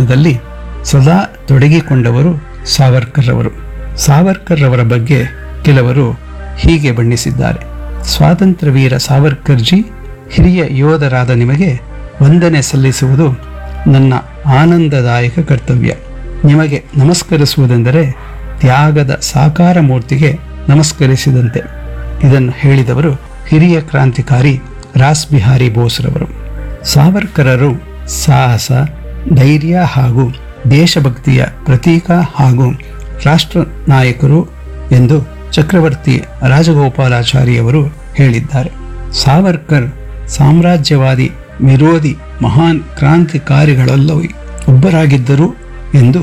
ಪ್ರಯತ್ನದಲ್ಲಿ ಸದಾ ತೊಡಗಿಕೊಂಡವರು ಸಾವರ್ಕರ್ ಅವರು. ಸಾವರ್ಕರ್ ಅವರ ಬಗ್ಗೆ ಕೆಲವರು ಹೀಗೆ ಬಣ್ಣಿಸಿದ್ದಾರೆ: ಸ್ವಾತಂತ್ರ್ಯ ವೀರ ಸಾವರ್ಕರ್ಜಿ, ಹಿರಿಯ ಯೋಧರಾದ ನಿಮಗೆ ವಂದನೆ ಸಲ್ಲಿಸುವುದು ನನ್ನ ಆನಂದದಾಯಕ ಕರ್ತವ್ಯ. ನಿಮಗೆ ನಮಸ್ಕರಿಸುವುದೆಂದರೆ ತ್ಯಾಗದ ಸಾಕಾರ ಮೂರ್ತಿಗೆ ನಮಸ್ಕರಿಸಿದಂತೆ. ಇದನ್ನು ಹೇಳಿದವರು ಹಿರಿಯ ಕ್ರಾಂತಿಕಾರಿ ರಾಸ್ ಬಿಹಾರಿ ಬೋಸ್ರವರು. ಸಾವರ್ಕರರು ಸಾಹಸ, ಧೈರ್ಯ ಹಾಗೂ ದೇಶಭಕ್ತಿಯ ಪ್ರತೀಕ ಹಾಗೂ ರಾಷ್ಟ್ರ ನಾಯಕರು ಎಂದು ಚಕ್ರವರ್ತಿ ರಾಜಗೋಪಾಲಾಚಾರಿಯವರು ಹೇಳಿದ್ದಾರೆ. ಸಾವರ್ಕರ್ ಸಾಮ್ರಾಜ್ಯವಾದಿ ವಿರೋಧಿ ಮಹಾನ್ ಕ್ರಾಂತಿಕಾರಿಗಳಲ್ಲವೇ ಒಬ್ಬರಾಗಿದ್ದರು ಎಂದು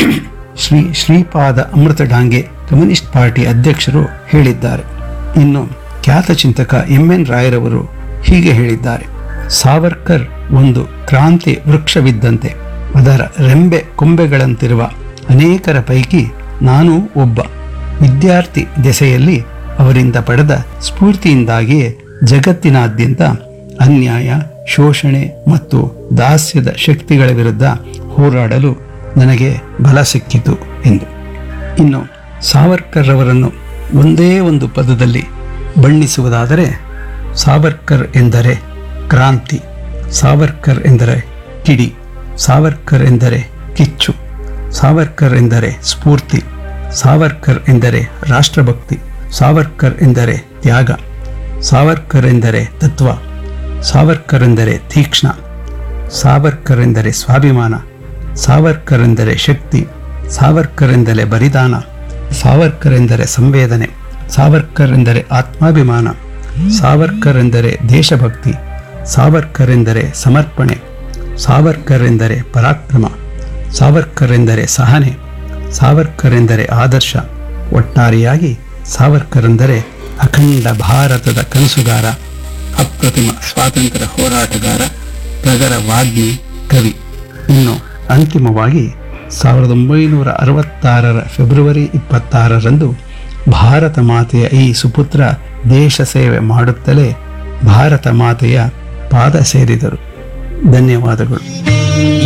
ಶ್ರೀ ಶ್ರೀಪಾದ ಅಮೃತ ಡಾಂಗೆ ಕಮ್ಯುನಿಸ್ಟ್ ಪಾರ್ಟಿ ಅಧ್ಯಕ್ಷರು ಹೇಳಿದ್ದಾರೆ. ಇನ್ನು ಖ್ಯಾತ ಚಿಂತಕ ಎಂ.ಎನ್. ರಾಯರವರು ಹೀಗೆ ಹೇಳಿದ್ದಾರೆ: ಸಾವರ್ಕರ್ ಒಂದು ಕ್ರಾಂತಿ ವೃಕ್ಷವಿದ್ದಂತೆ. ಅದರ ರೆಂಬೆ ಕೊಂಬೆಗಳಂತಿರುವ ಅನೇಕರ ಪೈಕಿ ನಾನೂ ಒಬ್ಬ. ವಿದ್ಯಾರ್ಥಿ ದೆಸೆಯಲ್ಲಿ ಅವರಿಂದ ಪಡೆದ ಸ್ಫೂರ್ತಿಯಿಂದಾಗಿಯೇ ಜಗತ್ತಿನಾದ್ಯಂತ ಅನ್ಯಾಯ, ಶೋಷಣೆ ಮತ್ತು ದಾಸ್ಯದ ಶಕ್ತಿಗಳ ವಿರುದ್ಧ ಹೋರಾಡಲು ನನಗೆ ಬಲ ಸಿಕ್ಕಿತು ಎಂದು. ಇನ್ನು ಸಾವರ್ಕರ್ ಅವರನ್ನು ಒಂದೇ ಒಂದು ಪದದಲ್ಲಿ ಬಣ್ಣಿಸುವುದಾದರೆ, ಸಾವರ್ಕರ್ ಎಂದರೆ ಕ್ರಾಂತಿ, ಸಾವರ್ಕರ್ ಎಂದರೆ ಕಿಡಿ, ಸಾವರ್ಕರ್ ಎಂದರೆ ಕಿಚ್ಚು, ಸಾವರ್ಕರ್ ಎಂದರೆ ಸ್ಫೂರ್ತಿ, ಸಾವರ್ಕರ್ ಎಂದರೆ ರಾಷ್ಟ್ರಭಕ್ತಿ, ಸಾವರ್ಕರ್ ಎಂದರೆ ತ್ಯಾಗ, ಸಾವರ್ಕರ್ ಎಂದರೆ ತತ್ವ, ಸಾವರ್ಕರ್ ಎಂದರೆ ತೀಕ್ಷ್ಣ, ಸಾವರ್ಕರ್ ಎಂದರೆ ಸ್ವಾಭಿಮಾನ, ಸಾವರ್ಕರ್ ಎಂದರೆ ಶಕ್ತಿ, ಸಾವರ್ಕರ್ ಎಂದರೆ ಬಲಿದಾನ, ಸಾವರ್ಕರ್ ಎಂದರೆ ಸಂವೇದನೆ, ಸಾವರ್ಕರ್ ಎಂದರೆ ಆತ್ಮಾಭಿಮಾನ, ಸಾವರ್ಕರ್ ಎಂದರೆ ದೇಶಭಕ್ತಿ, ಸಾವರ್ಕರ್ ಎಂದರೆ ಸಮರ್ಪಣೆ, ಸಾವರ್ಕರ್ ಎಂದರೆ ಪರಾಕ್ರಮ, ಸಾವರ್ಕರ್ ಎಂದರೆ ಸಹನೆ, ಸಾವರ್ಕರ್ ಎಂದರೆ ಆದರ್ಶ. ಒಟ್ಟಾರೆಯಾಗಿ ಸಾವರ್ಕರ್ ಎಂದರೆ ಅಖಂಡ ಭಾರತದ ಕನಸುಗಾರ, ಅಪ್ರತಿಮ ಸ್ವಾತಂತ್ರ್ಯ ಹೋರಾಟಗಾರ, ಪ್ರಗರ ವಾಗ್ಮಿ, ಕವಿ. ಇನ್ನು ಅಂತಿಮವಾಗಿ 1966 ಫೆಬ್ರವರಿ 26ರಂದು ಭಾರತ ಮಾತೆಯ ಈ ಸುಪುತ್ರ ದೇಶ ಸೇವೆ ಮಾಡುತ್ತಲೇ ಭಾರತ ಮಾತೆಯ ಪಾದ ಸೇರಿದರು. ಧನ್ಯವಾದಗಳು.